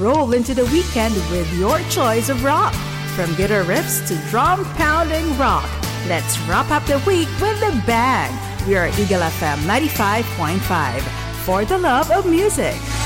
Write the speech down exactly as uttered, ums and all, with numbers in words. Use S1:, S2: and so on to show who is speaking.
S1: roll into the weekend with your choice of rock. From guitar riffs to drum-pounding rock, let's wrap up the week with the bang. We are Eagle F M ninety-five point five for the love of music.